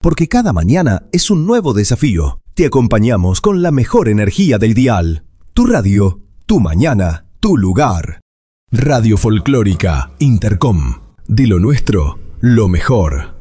porque cada mañana es un nuevo desafío. Te acompañamos con la mejor energía del dial. Tu radio, tu mañana, tu lugar. Radio Folclórica Intercom. De lo nuestro, lo mejor.